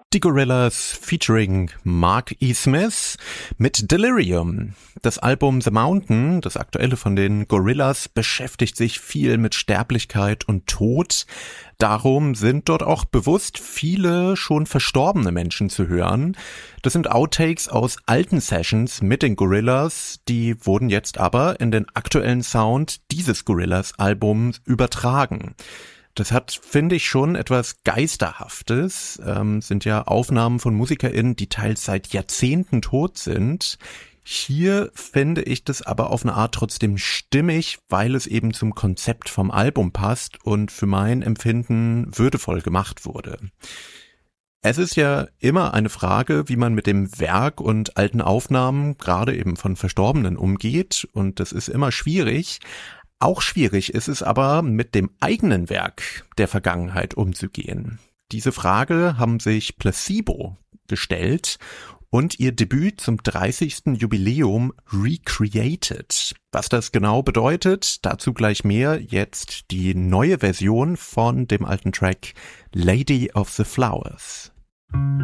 Die Gorillaz featuring Mark E. Smith mit Delirium. Das Album The Mountain, das aktuelle von den Gorillaz, beschäftigt sich viel mit Sterblichkeit und Tod. Darum sind dort auch bewusst viele schon verstorbene Menschen zu hören. Das sind Outtakes aus alten Sessions mit den Gorillaz, die wurden jetzt aber in den aktuellen Sound dieses Gorillaz-Albums übertragen. Das hat, finde ich, schon etwas Geisterhaftes. Sind ja Aufnahmen von MusikerInnen, die teils seit Jahrzehnten tot sind. Hier finde ich das aber auf eine Art trotzdem stimmig, weil es eben zum Konzept vom Album passt und für mein Empfinden würdevoll gemacht wurde. Es ist ja immer eine Frage, wie man mit dem Werk und alten Aufnahmen, gerade eben von Verstorbenen, umgeht, und das ist immer schwierig. Auch schwierig ist es aber, mit dem eigenen Werk der Vergangenheit umzugehen. Diese Frage haben sich Placebo gestellt und ihr Debüt zum 30. Jubiläum recreated. Was das genau bedeutet, dazu gleich mehr. Jetzt die neue Version von dem alten Track Lady of the Flowers.